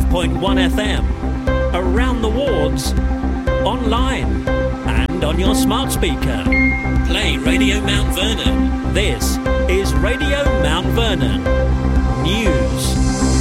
101.1 FM, around the wards, online and on your smart speaker. Play Radio Mount Vernon. This is Radio Mount Vernon News.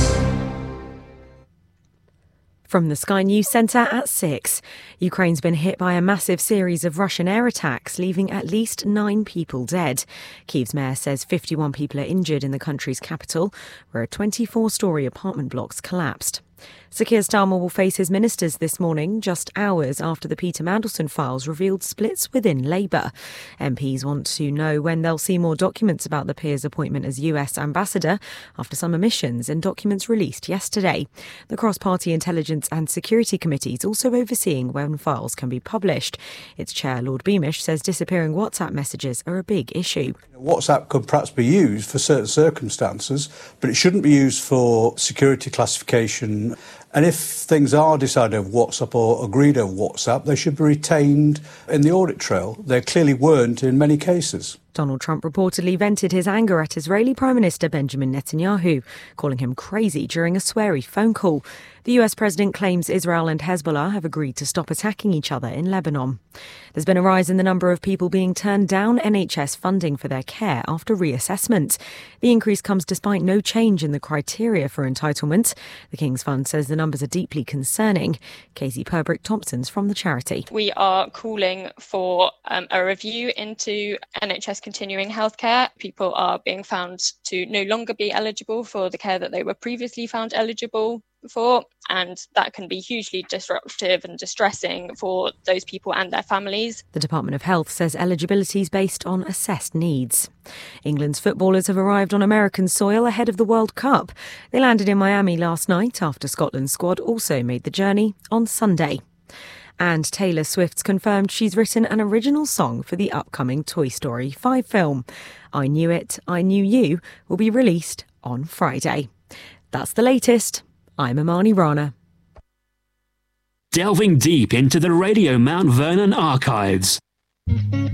From the Sky News Centre at 6. Ukraine's been hit by a massive series of Russian air attacks, leaving at least 9 people dead. Kyiv's mayor says 51 people are injured in the country's capital, where a 24-storey apartment block's collapsed. Sir Keir Starmer will face his ministers this morning, just hours after the Peter Mandelson files revealed splits within Labour. MPs want to know when they'll see more documents about the peer's appointment as US ambassador after some omissions in documents released yesterday. The Cross-Party Intelligence and Security Committee is also overseeing when files can be published. Its chair, Lord Beamish, says disappearing WhatsApp messages are a big issue. WhatsApp could perhaps be used for certain circumstances, but it shouldn't be used for security classification. And if things are decided over WhatsApp or agreed over WhatsApp, they should be retained in the audit trail. They clearly weren't in many cases. Donald Trump reportedly vented his anger at Israeli Prime Minister Benjamin Netanyahu, calling him crazy during a sweary phone call. The US president claims Israel and Hezbollah have agreed to stop attacking each other in Lebanon. There's been a rise in the number of people being turned down NHS funding for their care after reassessment. The increase comes despite no change in the criteria for entitlement. The King's Fund says the numbers are deeply concerning. Casey Purbrick-Thompson's from the charity. We are calling for a review into NHS continuing healthcare. People are being found to no longer be eligible for the care that they were previously found eligible for, and that can be hugely disruptive and distressing for those people and their families. The Department of Health says eligibility is based on assessed needs. England's footballers have arrived on American soil ahead of the World Cup. They landed in Miami last night after Scotland's squad also made the journey on Sunday. And Taylor Swift's confirmed she's written an original song for the upcoming Toy Story 5 film. I Knew It, I Knew You will be released on Friday. That's the latest. I'm Amani Rana. Delving deep into the Radio Mount Vernon archives.